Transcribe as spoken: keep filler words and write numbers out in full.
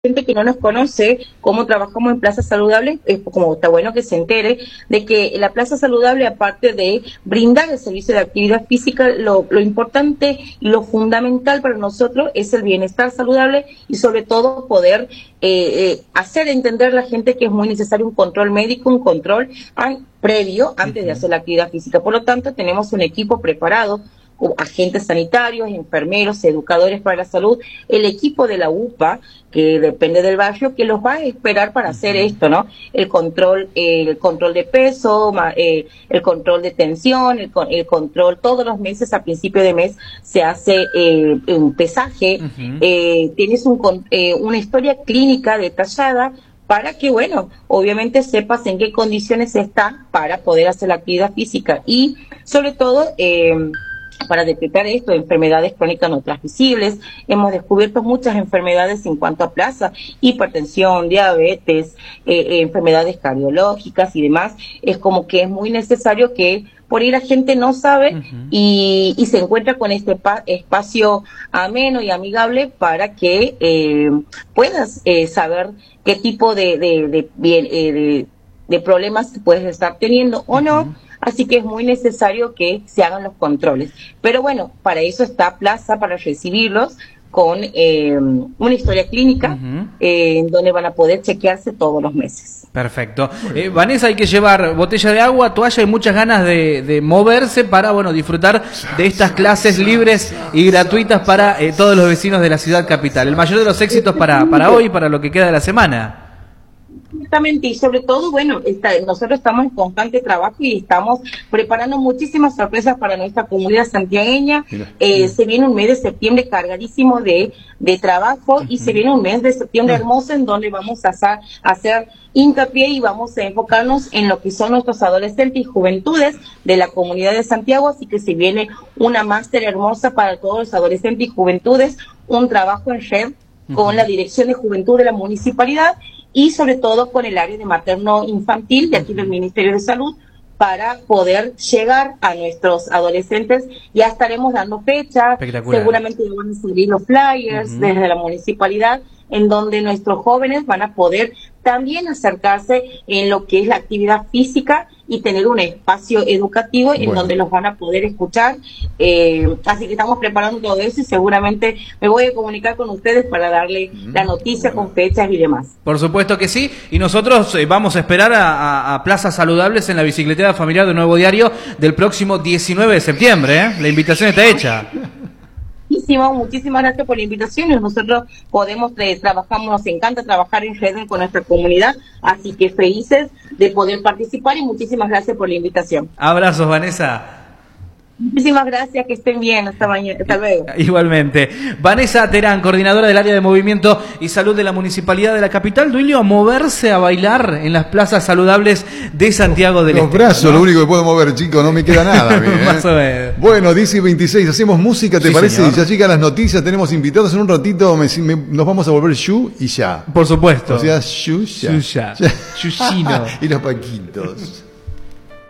gente que no nos conoce cómo trabajamos en Plaza Saludable, es como está bueno que se entere de que la Plaza Saludable, aparte de brindar el servicio de actividad física, lo, lo importante y lo fundamental para nosotros es el bienestar saludable y sobre todo poder eh, eh, hacer entender a la gente que es muy necesario un control médico, un control an, previo antes de hacer la actividad física. Por lo tanto, tenemos un equipo preparado, agentes sanitarios, enfermeros, educadores para la salud, el equipo de la U P A, que depende del barrio, que los va a esperar para hacer esto, ¿no? El control, eh, el control de peso, eh, el control de tensión, el, el control, todos los meses, a principio de mes, se hace eh, un pesaje, uh-huh. eh, tienes un, eh, una historia clínica detallada, para que, bueno, obviamente sepas en qué condiciones está para poder hacer la actividad física y, sobre todo, eh, para detectar esto, enfermedades crónicas no transmisibles. Hemos descubierto muchas enfermedades en cuanto a plaza, hipertensión, diabetes, eh, eh, enfermedades cardiológicas y demás. Es como que es muy necesario que por ahí la gente no sabe uh-huh. y, y se encuentra con este pa- espacio ameno y amigable para que eh, puedas eh, saber qué tipo de, de, de, de, de, de problemas puedes estar teniendo o no. Uh-huh. Así que es muy necesario que se hagan los controles. Pero bueno, para eso está Plaza, para recibirlos con eh, una historia clínica uh-huh. eh, en donde van a poder chequearse todos los meses. Perfecto. Eh, Vanessa, hay que llevar botella de agua, toalla y muchas ganas de, de moverse para, bueno, disfrutar de estas clases libres y gratuitas para eh, todos los vecinos de la ciudad capital. El mayor de los éxitos para, para hoy, para lo que queda de la semana. Exactamente, y sobre todo, bueno, está, nosotros estamos en constante trabajo y estamos preparando muchísimas sorpresas para nuestra comunidad santiagueña. Eh, se viene un mes de septiembre cargadísimo de, de trabajo uh-huh. y se viene un mes de septiembre hermoso en donde vamos a hacer, a hacer hincapié y vamos a enfocarnos en lo que son nuestros adolescentes y juventudes de la comunidad de Santiago, así que se viene una máster hermosa para todos los adolescentes y juventudes, un trabajo en red uh-huh. con la Dirección de Juventud de la Municipalidad y sobre todo con el área de materno-infantil de aquí del Ministerio de Salud para poder llegar a nuestros adolescentes. Ya estaremos dando fecha, seguramente ya van a salir los flyers uh-huh. desde la municipalidad, en donde nuestros jóvenes van a poder también acercarse en lo que es la actividad física y tener un espacio educativo bueno. en donde los van a poder escuchar. Eh, así que estamos preparando todo eso y seguramente me voy a comunicar con ustedes para darle mm, la noticia bueno. con fechas y demás. Por supuesto que sí. Y nosotros eh, vamos a esperar a, a, a Plazas Saludables en la bicicleteada familiar de Nuevo Diario del próximo diecinueve de septiembre. ¿eh? La invitación está hecha. Muchísimas gracias por la invitación. Nosotros podemos, eh, trabajamos, nos encanta trabajar en red con nuestra comunidad, así que felices de poder participar y muchísimas gracias por la invitación. Abrazos, Vanessa. Muchísimas gracias, que estén bien, hasta mañana, hasta luego. Igualmente. Vanessa Terán, coordinadora del área de movimiento y salud de la Municipalidad de la capital, Duilio, a moverse, a bailar en las plazas saludables de Santiago del Los Este. Los brazos, ¿no? Lo único que puedo mover, chicos, no me queda nada. Bien, ¿eh? Más o menos. Bueno, diez y veintiséis, hacemos música, ¿te sí, parece? Señor. Ya llegan las noticias, tenemos invitados en un ratito, me, me, nos vamos a volver Shu y ya. Por supuesto. O sea, Shu, ya. Shu, ya. Shushino. Y los paquitos.